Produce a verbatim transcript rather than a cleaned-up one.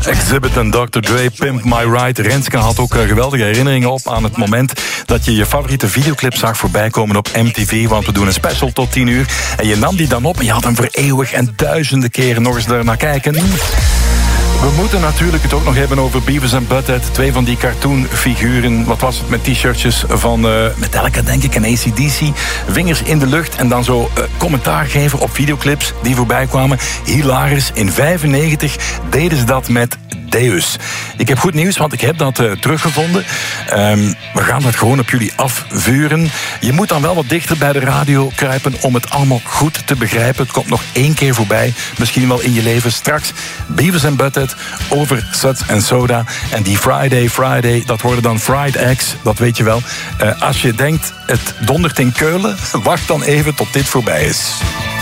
Exhibit en dokter Dre, Pimp My Ride. Renske had ook geweldige herinneringen op aan het moment dat je je favoriete videoclip zag voorbij komen op M T V, want we doen een special tot tien uur. En je nam die dan op en je had hem voor eeuwig en duizenden keren nog eens daarnaar kijken. We moeten natuurlijk het ook nog hebben over Beavis en Butthead. Twee van die cartoonfiguren. Wat was het met t-shirtjes van uh, Metallica, denk ik, en A C D C. Vingers in de lucht en dan zo uh, commentaar geven op videoclips die voorbij kwamen. Hilarisch. In vijfennegentig deden ze dat met Deus. Ik heb goed nieuws, want ik heb dat uh, teruggevonden. Um, we gaan dat gewoon op jullie afvuren. Je moet dan wel wat dichter bij de radio kruipen om het allemaal goed te begrijpen. Het komt nog één keer voorbij, misschien wel in je leven. Straks Beavis en Butthead over Suds en Soda. En die Friday, Friday, dat worden dan Fried Eggs, dat weet je wel. Uh, als je denkt, het dondert in Keulen, wacht dan even tot dit voorbij is.